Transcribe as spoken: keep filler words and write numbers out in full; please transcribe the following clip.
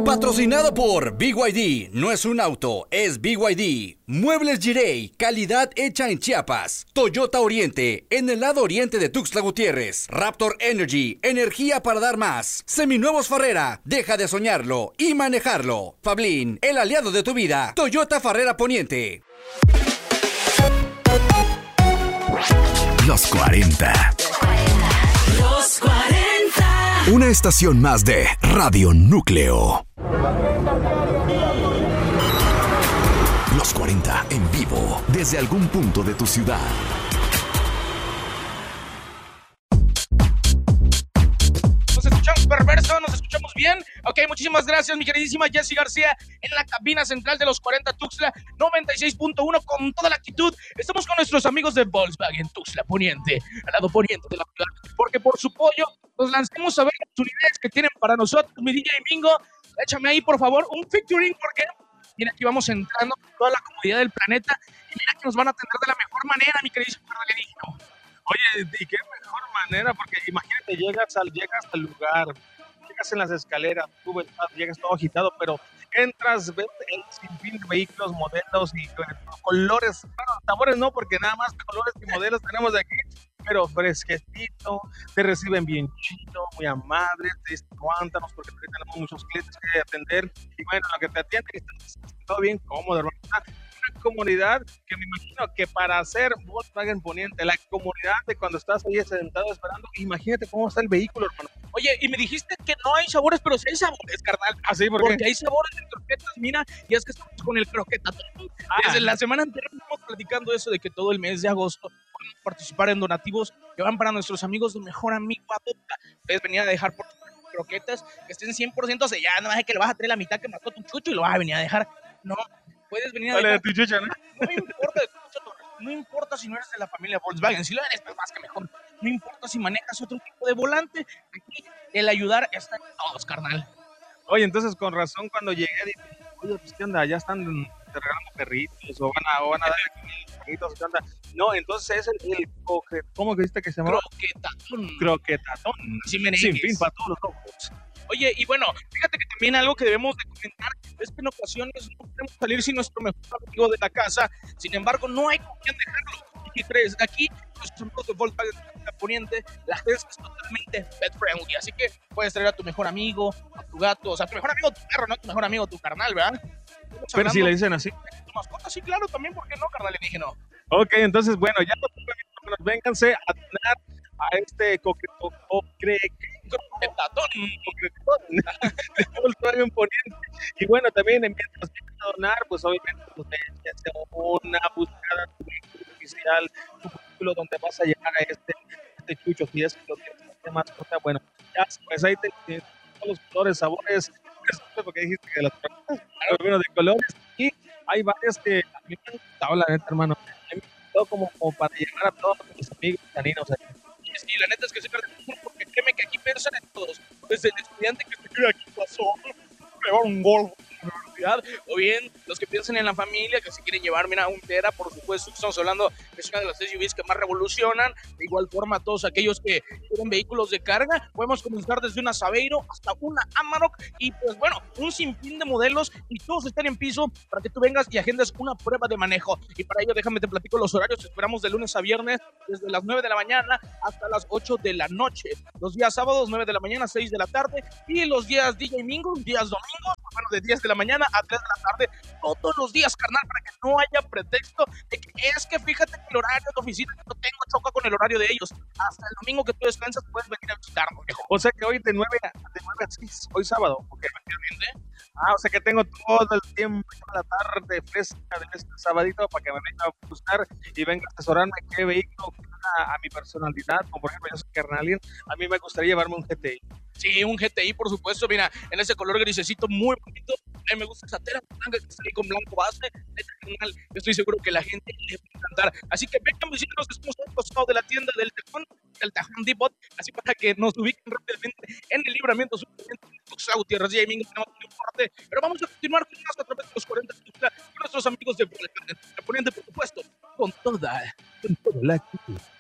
Patrocinado por B Y D. No es un auto, es B Y D. Muebles Girey, calidad hecha en Chiapas. Toyota Oriente, en el lado oriente de Tuxtla Gutiérrez. Raptor Energy, energía para dar más. Seminuevos Farrera, deja de soñarlo y manejarlo. Fablin, el aliado de tu vida. Toyota Farrera Poniente. Los cuarenta. Los cuarenta. Una estación más de Radio Núcleo. Los cuarenta en vivo desde algún punto de tu ciudad. Nos escuchamos perverso, nos escuchamos bien. Ok, muchísimas gracias, mi queridísima Jessy García, en la cabina central de los cuarenta Tuxtla noventa y seis punto uno con toda la actitud. Estamos con nuestros amigos de Volkswagen Tuxtla Poniente, al lado poniente de la ciudad, porque por su pollo nos lancemos a ver las unidades que tienen para nosotros. Mi D J Mingo, échame ahí por favor un featuring, porque mira, aquí vamos entrando con toda la comodidad del planeta y mira que nos van a atender de la mejor manera, mi queridísimo Carnalito. Oye, y qué mejor manera, porque imagínate, llegas al, llegas al lugar, llegas en las escaleras, tú estás, llegas todo agitado, pero entras, ves el sinfín de vehículos, modelos y bueno, colores, bueno, sabores no, porque nada más colores y modelos tenemos aquí, pero fresquecito, te reciben bien chido, muy amables, te dicen aguántanos porque tenemos muchos clientes que atender, y bueno, lo que te atienden, todo bien cómodo, hermano. Una comunidad que me imagino que para hacer Volkswagen Poniente, la comunidad de cuando estás ahí sentado esperando, imagínate cómo está el vehículo, hermano. Oye, y me dijiste que no hay sabores, pero sí hay sabores, carnal. ¿Ah, sí? ¿Por Porque qué? hay sabores de croquetas, mira, y es que estamos con el croquetatón. Ah. Desde la semana anterior estamos platicando eso de que todo el mes de agosto podemos participar en donativos que van para nuestros amigos de Mejor Amigo Adopta. Puedes venir a dejar por croquetas que estén cien por ciento selladas, no más es que le vas a traer la mitad que mató tu chucho y lo vas a venir a dejar. No, puedes venir a Dale dejar. de tu chucha, ¿no? No importa, no importa si no eres de la familia Volkswagen, si lo eres, pues más que mejor. No importa si manejas otro tipo de volante, aquí el ayudar está en todos, carnal. Oye, entonces con razón cuando llegué dije, oye, pues qué onda, ya están te regalando perritos o van a, o van a darle comida a los perritos, ¿qué onda? No, entonces es el, el coque, ¿cómo que dijiste que se llama? Croquetatón. Croquetatón. Sin merengues. Sin fin para todos los ojos. Oye, y bueno, fíjate que también algo que debemos de comentar es que en ocasiones no podemos salir sin nuestro mejor amigo de la casa, sin embargo, no hay con quién dejarlo. ¿Y qué crees? Aquí, nuestros amigos de Volkswagen Poniente, la gente es totalmente pet friendly, así que puedes traer a tu mejor amigo, a tu gato, o sea, tu mejor amigo, tu perro, no tu mejor amigo, tu carnal, ¿verdad? Estamos Pero si le dicen así. tu mascota, sí, claro, también, ¿por qué no, carnal? Le dije no. Ok, entonces, bueno, ya nos vénganse a donar a este coqueto, Croquetatón. de Volkswagen Poniente. Y bueno, también mientras vienen a donar, pues obviamente pues, ya sea una búsqueda de tu vehículo oficial, tu vehículo donde vas a llegar a este, este chucho, si es que lo tienes de mascota, bueno, ya pues ahí te tienes todos los colores, sabores, porque dijiste que las croquetas, bueno, de colores, y hay varias que a mí me han gustado, la neta, hermano, me han gustado como, como para llevar a todos mis amigos caninos ahí. Sí, la neta es que soy carnal, porque créeme que aquí piensan en todos. Desde el estudiante que se queda aquí pasó, llevar un gol en la universidad, o bien los que piensan en la familia, que se quieren llevar, mira, un Tera, por supuesto, estamos hablando que es una de las S U Vs que más revolucionan. De igual forma, todos aquellos que quieren vehículos de carga, podemos comenzar desde una Saveiro hasta una Amarok, y pues bueno, un sinfín de modelos, y todos están en piso para que tú vengas y agendes una prueba de manejo. Y para ello, déjame te platico los horarios. Esperamos de lunes a viernes, desde las nueve de la mañana hasta las ocho de la noche. Los días sábados, nueve de la mañana, seis de la tarde, y los días D J Mingo, días domingos, bueno, de diez de la mañana a tres de la tarde, todos los días, carnal, para que no haya pretexto de que es que fíjate que el horario de oficina que yo tengo choca con el horario de ellos. Hasta el domingo que tú descansas puedes venir a visitarnos, viejo. O sea que hoy de nueve a, de nueve a seis, hoy sábado, ok, efectivamente. Ah, o sea que tengo todo el tiempo, toda la tarde fresca de este sabadito para que me venga a buscar y venga a asesorarme qué vehículo a, a mi personalidad, como por ejemplo yo soy carnalín, a mí me gustaría llevarme un G T I. Sí, un G T I, por supuesto, mira, en ese color grisecito muy bonito. A mí me gusta esa tela blanca que está ahí con blanco base. Este canal, yo estoy seguro que la gente le va a encantar. Así que vengan, visítenos, que estamos al costado de la tienda del Tejón, del Tejón Depot, así para que nos ubiquen rápidamente en el libramiento suplemento de Tuxtla Gutiérrez. Y ahí mismo tenemos un corte, pero vamos a continuar con más a través de los cuarenta Tuxtla, con nuestros amigos de Poniente, por supuesto, con toda, con toda la actitud.